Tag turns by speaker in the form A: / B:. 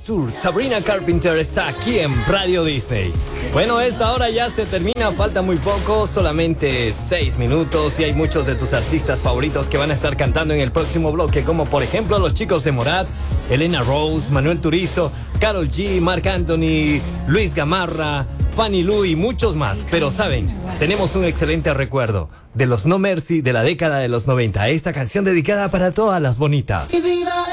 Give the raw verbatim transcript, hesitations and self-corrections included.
A: Tour. Sabrina Carpenter está aquí en Radio Disney. Bueno, esta hora ya se termina, falta muy poco, solamente seis minutos y hay muchos de tus artistas favoritos que van a estar cantando en el próximo bloque, como por ejemplo los chicos de Morat, Elena Rose, Manuel Turizo, Karol G, Marc Anthony, Luis Gamarra, Fanny Lu y muchos más. Pero saben, tenemos un excelente recuerdo de los No Mercy de la década de los noventa. Esta canción dedicada para todas las bonitas.
B: Mi vida